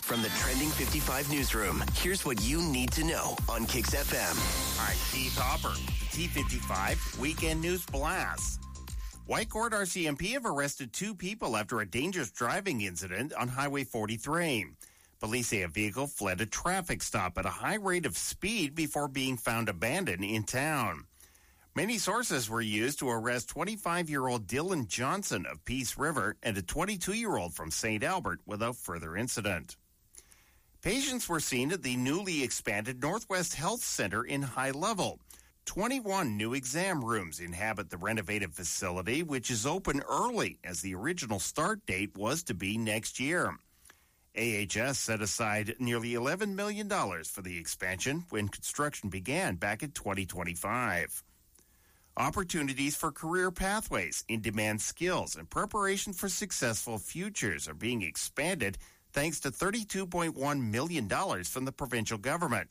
From the Trending 55 newsroom, here's what you need to know on Kicks FM. All right, Keith Hopper, T55 Weekend News Blast. Whitecourt RCMP have arrested 2 people after a dangerous driving incident on Highway 43. Police say a vehicle fled a traffic stop at a high rate of speed before being found abandoned in town. Many sources were used to arrest 25-year-old Dylan Johnson of Peace River and a 22-year-old from St. Albert without further incident. Patients were seen at the newly expanded Northwest Health Center in High Level. 21 new exam rooms inhabit the renovated facility, which is open early as the original start date was to be next year. AHS set aside nearly $11 million for the expansion when construction began back in 2025. Opportunities for career pathways, in-demand skills, and preparation for successful futures are being expanded thanks to $32.1 million from the provincial government.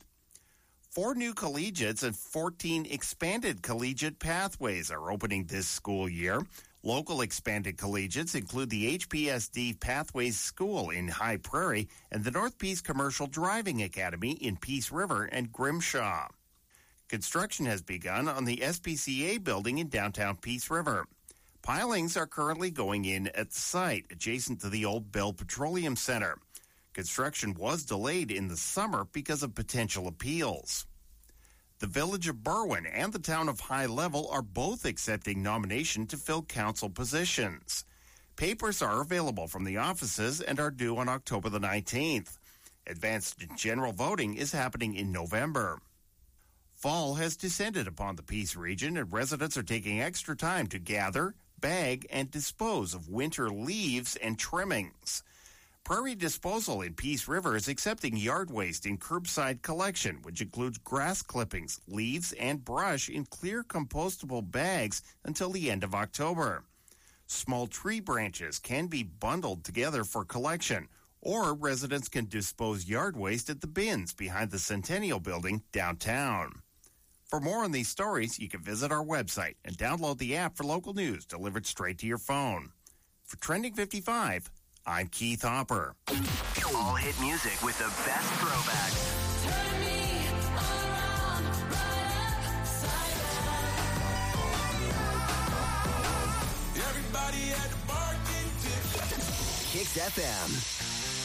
4 new collegiates and 14 expanded collegiate pathways are opening this school year. Local expanded collegiates include the HPSD Pathways School in High Prairie and the North Peace Commercial Driving Academy in Peace River and Grimshaw. Construction has begun on the SPCA building in downtown Peace River. Pilings are currently going in at the site, adjacent to the old Bell Petroleum Center. Construction was delayed in the summer because of potential appeals. The Village of Berwyn and the Town of High Level are both accepting nomination to fill council positions. Papers are available from the offices and are due on October the 19th. Advanced general voting is happening in November. Fall has descended upon the Peace region, and residents are taking extra time to gather, bag, and dispose of winter leaves and trimmings. Prairie Disposal in Peace River is accepting yard waste in curbside collection, which includes grass clippings, leaves, and brush in clear compostable bags until the end of October. Small tree branches can be bundled together for collection, or residents can dispose yard waste at the bins behind the Centennial Building downtown. For more on these stories, you can visit our website and download the app for local news delivered straight to your phone. For Trending 55, I'm Keith Hopper. All hit music with the best throwbacks. Turn me around, right upside down. Everybody at the bar getting tipsy. Kicks FM.